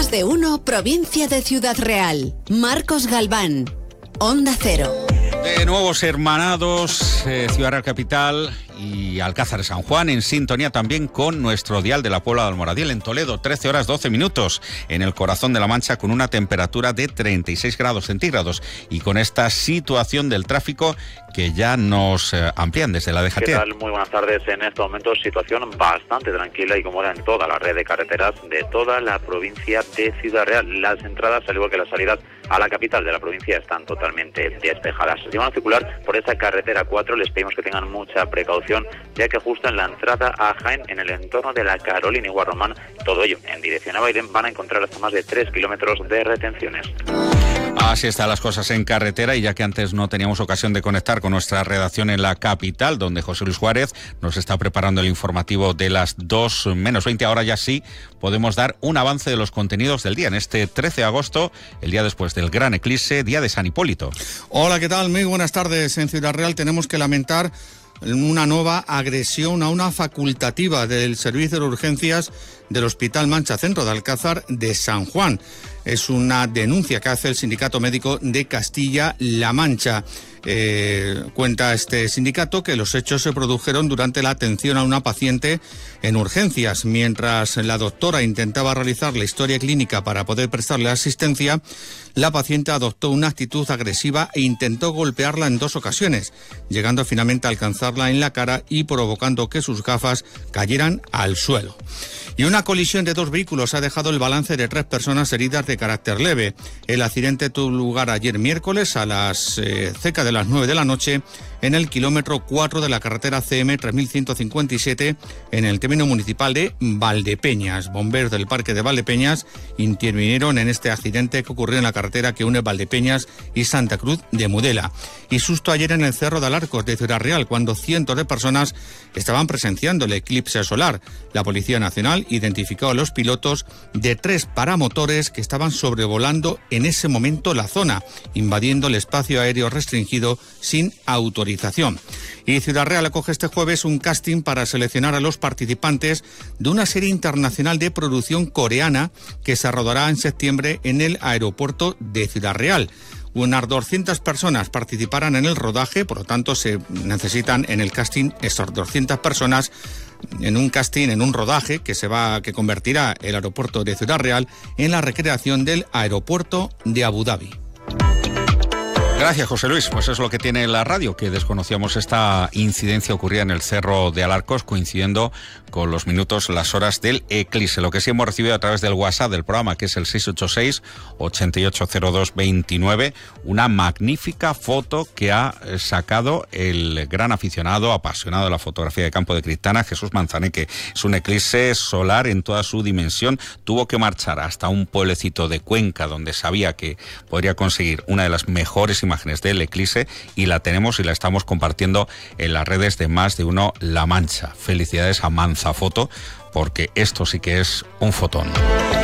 Más de uno, provincia de Ciudad Real. Marcos Galván, Onda Cero. De nuevos hermanados, Ciudad Real Capital y Alcázar de San Juan, en sintonía también con nuestro dial de la Puebla de Almoradiel en Toledo, 13 horas 12 minutos, en el corazón de la Mancha, con una temperatura de 36 grados centígrados y con esta situación del tráfico que ya nos amplían desde la DGT. ¿Qué tal? Muy buenas tardes. En estos momentos situación bastante tranquila y cómoda en toda la red de carreteras de toda la provincia de Ciudad Real. Las entradas, al igual que las salidas a la capital de la provincia, están totalmente despejadas. Si van a circular por esa carretera 4, les pedimos que tengan mucha precaución, ya que justo en la entrada a Jaén, en el entorno de la Carolina y Guarromán, todo ello en dirección a Bailén, van a encontrar hasta más de 3 kilómetros de retenciones. Así están las cosas en carretera, y ya que antes no teníamos ocasión de conectar con nuestra redacción en la capital, donde José Luis Juárez nos está preparando el informativo de las 2 menos 20, ahora ya sí podemos dar un avance de los contenidos del día, en este 13 de agosto, el día después del gran eclipse, día de San Hipólito. Hola, ¿qué tal? Muy buenas tardes. En Ciudad Real tenemos que lamentar una nueva agresión a una facultativa del servicio de urgencias del Hospital Mancha Centro de Alcázar de San Juan. Es una denuncia que hace el Sindicato Médico de Castilla-La Mancha. Cuenta este sindicato que los hechos se produjeron durante la atención a una paciente en urgencias. Mientras la doctora intentaba realizar la historia clínica para poder prestarle asistencia, la paciente adoptó una actitud agresiva e intentó golpearla en 2 ocasiones, llegando finalmente a alcanzarla en la cara y provocando que sus gafas cayeran al suelo. Y una colisión de 2 vehículos ha dejado el balance de 3 personas heridas de carácter leve. El accidente tuvo lugar ayer miércoles a las cerca de las 9 de la noche en el kilómetro 4 de la carretera CM 3157 en el término municipal de Valdepeñas. Bomberos del Parque de Valdepeñas intervinieron en este accidente que ocurrió en la carretera que une Valdepeñas y Santa Cruz de Mudela. Y susto ayer en el Cerro de Alarcos de Ciudad Real, cuando cientos de personas estaban presenciando el eclipse solar. La Policía Nacional identificó a los pilotos de 3 paramotores que estaban sobrevolando en ese momento la zona, invadiendo el espacio aéreo restringido sin autorización. Y Ciudad Real acoge este jueves un casting para seleccionar a los participantes de una serie internacional de producción coreana que se rodará en septiembre en el aeropuerto de Ciudad Real. Unas 200 personas participarán en el rodaje, por lo tanto se necesitan en el casting esas 200 personas en un casting, en un rodaje que convertirá el aeropuerto de Ciudad Real en la recreación del aeropuerto de Abu Dhabi. Gracias, José Luis. Pues es lo que tiene la radio, que desconocíamos esta incidencia ocurrida en el Cerro de Alarcos, coincidiendo con los minutos, las horas del eclipse. Lo que sí hemos recibido a través del WhatsApp del programa, que es el 686-880229, una magnífica foto que ha sacado el gran aficionado, apasionado de la fotografía de campo de Criptana, Jesús Manzaneque. Es un eclipse solar en toda su dimensión. Tuvo que marchar hasta un pueblecito de Cuenca, donde sabía que podría conseguir una de las mejores imágenes del eclipse, y la tenemos y la estamos compartiendo en las redes de Más de Uno La Mancha. Felicidades a Manzafoto, porque esto sí que es un fotón.